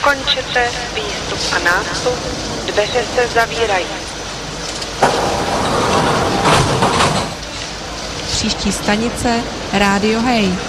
Ukončete výstup a nástup, dveře se zavírají. Příští stanice Rádio Hej.